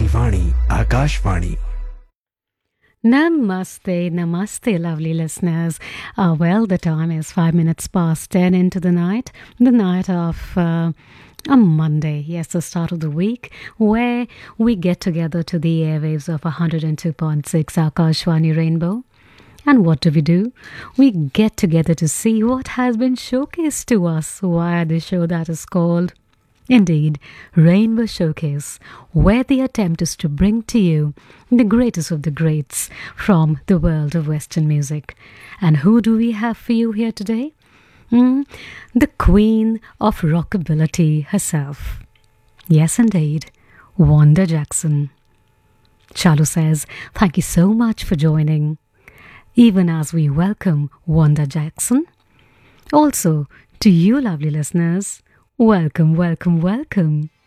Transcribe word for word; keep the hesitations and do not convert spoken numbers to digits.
Vani Akashvani. Namaste, namaste, lovely listeners. Uh, well, the time is five minutes past ten into the night, the night of uh, a Monday, yes, the start of the week, where we get together to the airwaves of one hundred two point six Akashwani Rainbow. And what do we do? We get together to see what has been showcased to us via the show that is called, indeed, Rainbow Showcase, where the attempt is to bring to you the greatest of the greats from the world of Western music. And who do we have for you here today? Mm, the queen of rockability herself. Yes, indeed, Wanda Jackson. Chalu says, thank you so much for joining. Even as we welcome Wanda Jackson, also to you, lovely listeners, welcome, welcome, welcome.